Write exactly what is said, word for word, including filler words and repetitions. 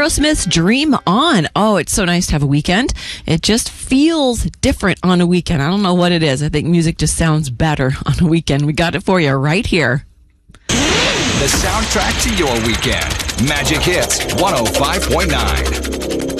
Aerosmith's Dream On. Oh, it's so nice to have a weekend. It just feels different on a weekend. I don't know what it is. I think music just sounds better on a weekend. We got it for you right here. The soundtrack to your weekend. Magic Hits one oh five point nine.